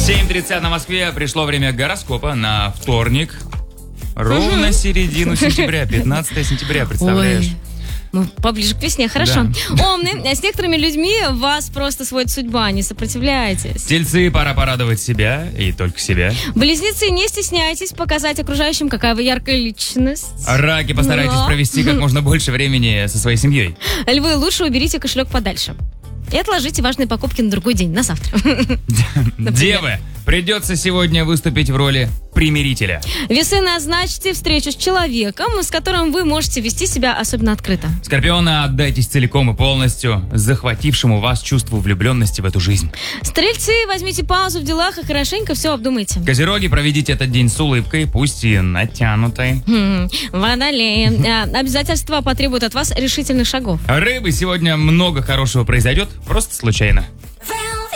7:30 на Москве. Пришло время гороскопа на вторник. Ровно середину сентября, 15 сентября, представляешь? Ой. Ну, поближе к весне, хорошо. Да. Умны, с некоторыми людьми вас просто сводит судьба, не сопротивляйтесь. Тельцы, пора порадовать себя и только себя. Близнецы, не стесняйтесь показать окружающим, какая вы яркая личность. Раки, постарайтесь Но. провести как можно больше времени со своей семьей. Львы, лучше уберите кошелек подальше. И отложите важные покупки на другой день, на завтра. Девы, придется сегодня выступить в роли примирителя. Весы, назначьте встречу с человеком, с которым вы можете вести себя особенно открыто. Скорпионы, отдайтесь целиком и полностью захватившему вас чувству влюбленности в эту жизнь. Стрельцы, возьмите паузу в делах и хорошенько все обдумайте. Козероги, проведите этот день с улыбкой, пусть и натянутой. Водолеи, обязательства потребуют от вас решительных шагов. Рыбы, сегодня много хорошего произойдет, просто случайно.